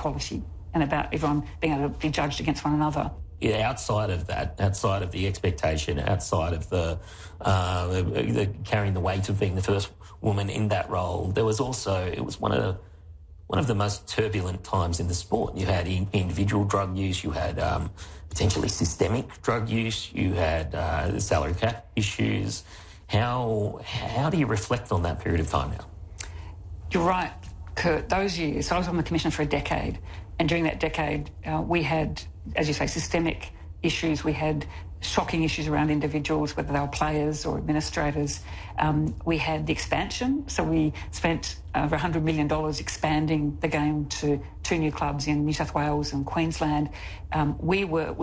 equality and about everyone being able to be judged against one another. Yeah, outside of that, outside of the expectation, outside of the carrying the weight of being the first woman in that role, there was also, it was one of the most turbulent times in the sport. You had individual drug use, you had potentially systemic drug use, you had salary cap issues. How do you reflect on that period of time now? You're right, Kurt. Those years, I was on the Commission for a decade, and during that decade we had, as you say, systemic issues. We had shocking issues around individuals, whether they were players or administrators. We had the expansion, so we spent over $100 million expanding the game to 2 new clubs in New South Wales and Queensland. We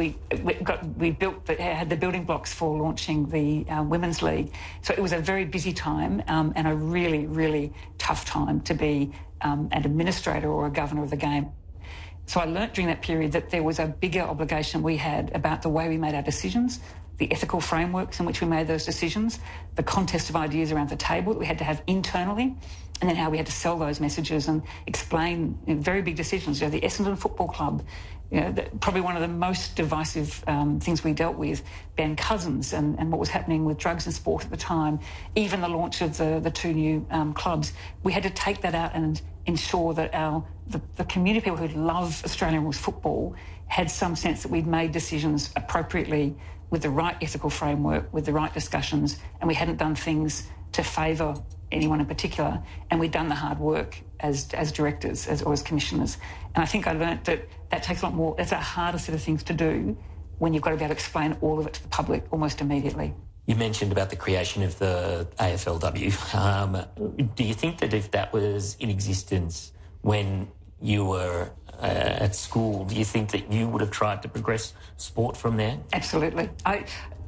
had the building blocks for launching the Women's League. So it was a very busy time and a really, really tough time to be an administrator or a governor of the game. So I learnt during that period that there was a bigger obligation we had about the way we made our decisions, the ethical frameworks in which we made those decisions, the contest of ideas around the table that we had to have internally, and then how we had to sell those messages and explain very big decisions. The Essendon Football Club, probably one of the most divisive things we dealt with, Ben Cousins and what was happening with drugs in sport at the time, even the launch of the 2 new clubs. We had to take that out and ensure that the community of people who love Australian rules football had some sense that we'd made decisions appropriately with the right ethical framework, with the right discussions, and we hadn't done things to favour anyone in particular, and we'd done the hard work as directors or as commissioners. And I think I learnt that takes a lot more, it's a harder set of things to do when you've got to be able to explain all of it to the public almost immediately. You mentioned about the creation of the AFLW. Do you think that if that was in existence when you were at school, do you think that you would have tried to progress sport from there? Absolutely. I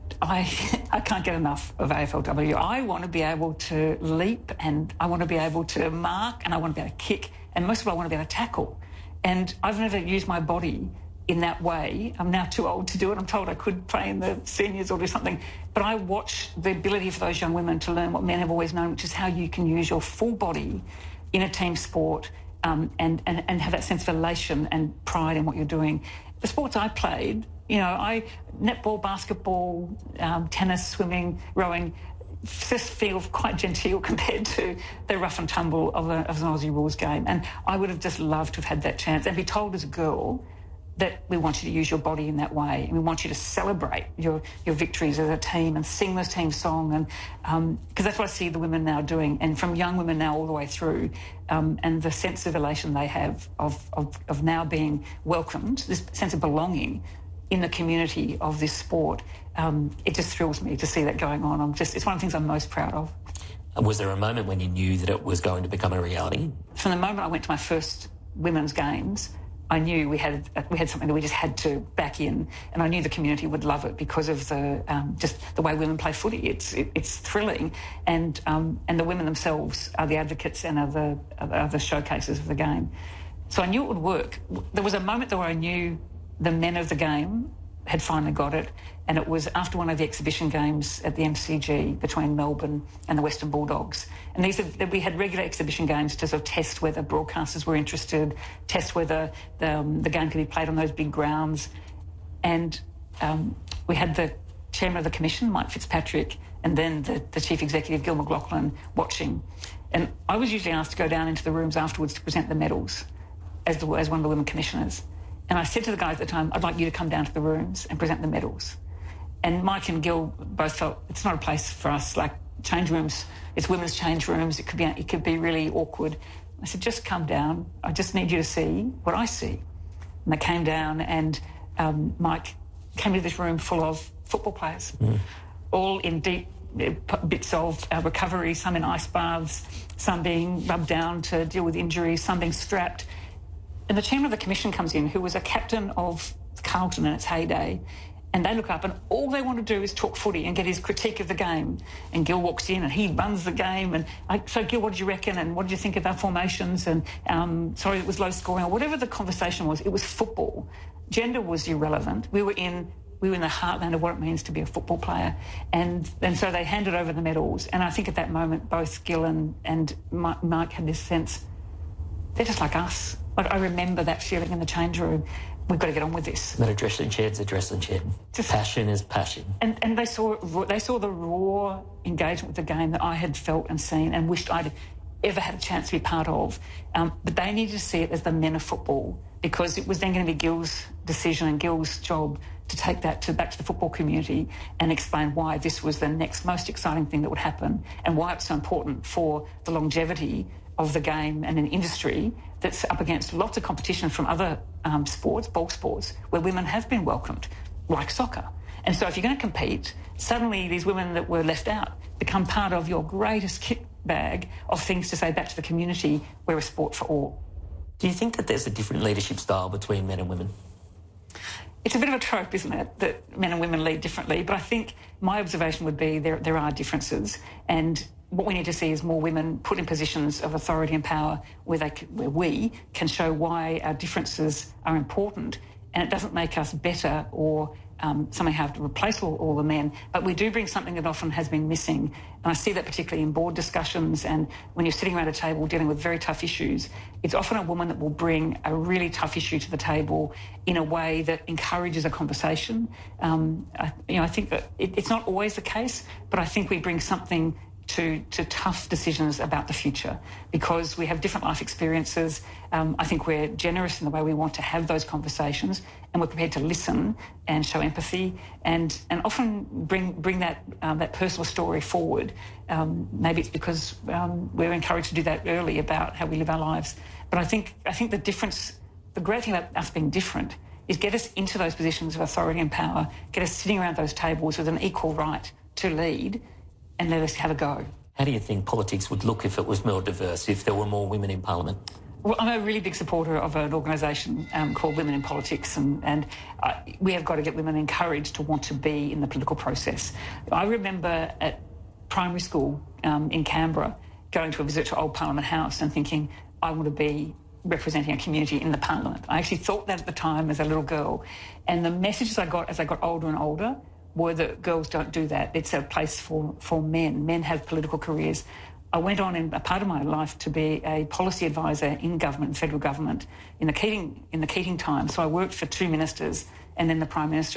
can't get enough of AFLW. I want to be able to leap, and I want to be able to mark, and I want to be able to kick, and most of all, I want to be able to tackle. And I've never used my body in that way. I'm now too old to do it. I'm told I could play in the seniors or do something. But I watch the ability for those young women to learn what men have always known, which is how you can use your full body in a team sport and have that sense of elation and pride in what you're doing. The sports I played, netball, basketball, tennis, swimming, rowing, just feel quite genteel compared to the rough and tumble of an Aussie rules game. And I would have just loved to have had that chance and be told as a girl that we want you to use your body in that way, and we want you to celebrate your victories as a team and sing this team song, and because that's what I see the women now doing, and from young women now all the way through, and the sense of elation they have of now being welcomed, this sense of belonging in the community of this sport. It just thrills me to see that going on. It's one of the things I'm most proud of. And was there a moment when you knew that it was going to become a reality? From the moment I went to my first women's games, I knew we had something that we just had to back in, and I knew the community would love it because of just the way women play footy. It's thrilling, and the women themselves are the advocates and are the showcases of the game. So I knew it would work. There was a moment though where I knew the men of the game had finally got it, and it was after one of the exhibition games at the MCG between Melbourne and the Western Bulldogs. And we had regular exhibition games to sort of test whether broadcasters were interested, test whether the game could be played on those big grounds. And we had the chairman of the commission, Mike Fitzpatrick, and then the chief executive, Gil McLachlan, watching. And I was usually asked to go down into the rooms afterwards to present the medals as one of the women commissioners. And I said to the guys at the time, I'd like you to come down to the rooms and present the medals. And Mike and Gil both felt it's not a place for us, like change rooms, it's women's change rooms, it could be really awkward. I said, just come down, I just need you to see what I see. And they came down, and Mike came to this room full of football players, all in deep bits of recovery, some in ice baths, some being rubbed down to deal with injuries, some being strapped. And the chairman of the commission comes in, who was a captain of Carlton in its heyday, and they look up and all they want to do is talk footy and get his critique of the game. And Gil walks in and he runs the game, and so Gil, what did you reckon, and what did you think of our formations, and sorry it was low scoring, or whatever the conversation was. It was football. Gender was irrelevant. We were in the heartland of what it means to be a football player. And so they handed over the medals, and I think at that moment both Gil and Mike had this sense, they're just like us. Like, I remember that feeling in the change room. We've got to get on with this. But a dressing chair's a dressing chair. Passion is passion. And they saw the raw engagement with the game that I had felt and seen and wished I'd ever had a chance to be part of. But they needed to see it as the men of football, because it was then going to be Gil's decision and Gil's job to take that back to the football community and explain why this was the next most exciting thing that would happen and why it's so important for the longevity of the game and an industry that's up against lots of competition from other sports, ball sports, where women have been welcomed, like soccer. And so if you're going to compete, suddenly these women that were left out become part of your greatest kit bag of things to say back to the community, we're a sport for all. Do you think that there's a different leadership style between men and women? It's a bit of a trope, isn't it, that men and women lead differently? But I think my observation would be there are differences, and what we need to see is more women put in positions of authority and power where we can show why our differences are important, and it doesn't make us better or somehow have to replace all the men, but we do bring something that often has been missing. And I see that particularly in board discussions, and when you're sitting around a table dealing with very tough issues, it's often a woman that will bring a really tough issue to the table in a way that encourages a conversation. I think that it's not always the case, but I think we bring something to tough decisions about the future, because we have different life experiences. I think we're generous in the way we want to have those conversations, and we're prepared to listen and show empathy and often bring that personal story forward. Maybe it's because we're encouraged to do that early about how we live our lives. But I think the difference, the great thing about us being different, is get us into those positions of authority and power, get us sitting around those tables with an equal right to lead, and let us have a go. How do you think politics would look if it was more diverse, if there were more women in Parliament? Well, I'm a really big supporter of an organisation called Women in Politics, and we have got to get women encouraged to want to be in the political process. I remember at primary school in Canberra going to a visit to Old Parliament House and thinking, I want to be representing a community in the Parliament. I actually thought that at the time as a little girl. And the messages I got as I got older and older were that girls don't do that. It's a place for men. Men have political careers. I went on in a part of my life to be a policy advisor in government, federal government, in the Keating time. So I worked for two ministers and then the Prime Minister